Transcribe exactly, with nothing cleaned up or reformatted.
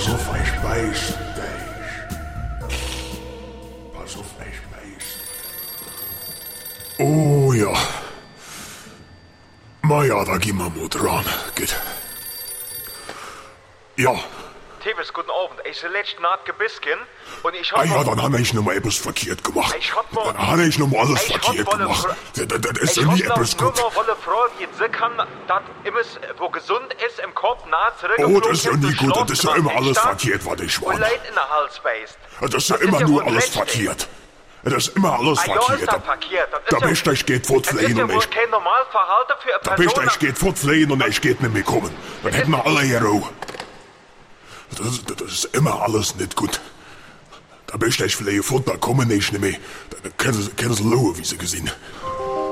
Pass auf, ich beiß dich. Pass auf, ich beiß. Oh ja. Ma ja, da gehen wir mal dran. Geht. Ja. Tevis, guten Abend. Ich bin letzte Nacht gebisken und ich hab... Ah ja, dann habe ich noch mal etwas verkehrt gemacht. Ich hab mal... Dann habe ich noch mal alles Ich verkehrt hab mal gemacht. eine Das, das ist Ich ja nie hab etwas noch nur gut. mal eine Frage, jetzt sie kann, dass immer, wo gesund ist, im Kopf nah zurück... Oh, das ist ja nie gut. Das ist ja immer alles verkehrt, was ich Und war. Leid in der Hals beißt. Das ist ja Das immer ist ja nur wohl alles recht, verkehrt. Das ist immer alles Ah, ja, ist verkehrt. das verkehrt. Das ist Der ja- Beste geht Das ist fortfliehen ja und wohl ich... kein Normalverhalten für Der eine Person... Beste geht fortfliehen und ich geht nicht mehr kommen. Dann hätten wir alle hier Ruhe. Das, das ist immer alles nicht gut. Der Beste ich fliege fort, da kommen ich nicht mehr. Da können sie, können sie schauen, wie sie gesehen.